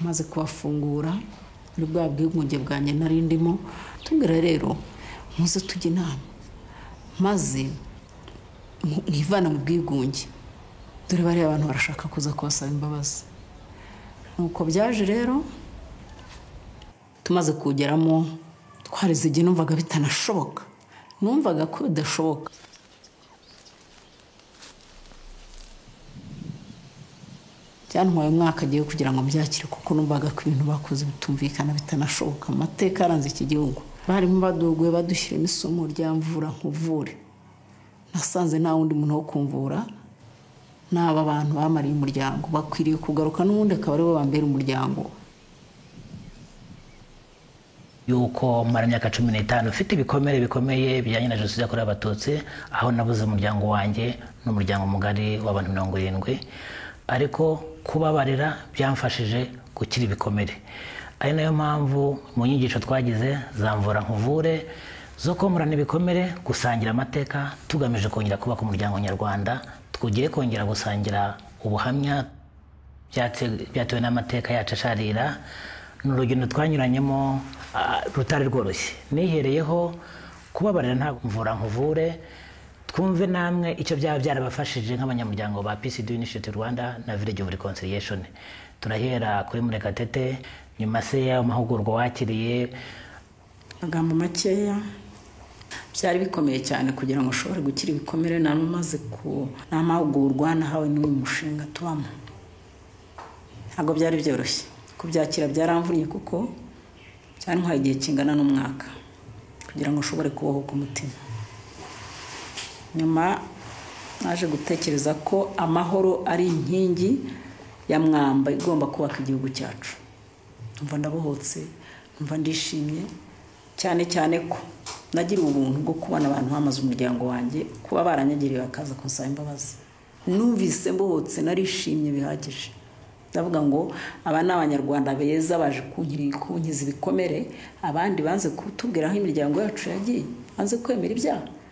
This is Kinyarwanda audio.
maze kubafungura muri bwa bwigunge bwanjye nari ndimo tubwira rero muze tujye inama maze mwivana mu bwigunge dore bari abantu barashaka kuza kubasaba imbabazi nuko byaje rero tumaze kugeramo twarize igihe numvaga bitanashoboka numvaga ko bidashoboka cyantwaye umwaka agiye kugira ngo mbyakire kuko numvaga ko ibintu bakoze bitumvikana bitanashoboka amateka aranze iki gihugu barimo baduguye badushyiremo isomo rya mvura nkuvure nasanze nta wundi muntu wo kumvura n'aba bantu bamariye umuryango bakwiriye kugaruka n'ubundi akaba aribo bambera umuryango yuko mara imyaka 15 ufite ibikomere bikomeye bijyanye na jenoside yakorewe abatutsi aho nabuze umuryango wanjye n'umuryango mugari w'abantu 70 ariko kubabarira byamfashije gukira ibikomere ari nayo mpamvu mu nyigisho twagize zamvura nkuvure zo komorana ibikomere gusangira amateka tugamije kongera kubaka umuryango nyarwanda twugiye kongera gusangira ubuhamya byatewe n'amateka yacu asharira n'urugendo twanyuranyemo rutari rworoshye nihereyeho kubabarira nta mvura nkuvure twumve namwe icyo byaba byarabafashije nk'abanyamuryango ba PCD Initiative Rwanda na Village of Reconciliation turahera kuri Murekatete nyuma se y'amahugurwa wakiriye magambo makeya byari bikomeye cyane kugira ngo ushobore gukira ibikomere namaze ku namahugurwa nahawe n'uyu mushinga tubamo ntabwo byari byoroshye kubyakira byaramvunye kuko cyantwaye igihe kingana n'umwaka kugira ngo ushobore kubaho ku mutima nyuma naje gutekereza ko amahoro ari inkingi ya mwamba igomba kubaka igihugu cyacu numva ndabohotse numva ndishimye cyane cyane ko nagira ubuntu bwo kubona abantu bamaze umuryango wanjye kuba baranyagiriye bakaza kunsaba imbabazi numvise mbohotse narishimye bihagije ndavuga ngo aba n'abanyarwanda beza baje kunkiza ibikomere abandi banze kutubwira aho imiryango yacu yagiye banze kwemera ibyaha